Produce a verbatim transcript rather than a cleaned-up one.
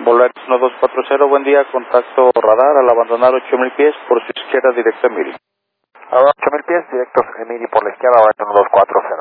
Volaris uno dos cuatro cero, buen día, contacto radar al abandonar ocho mil pies por su izquierda directo a Miri. A ocho mil pies, directos Emiri por la izquierda, va uno dos cuatro cero.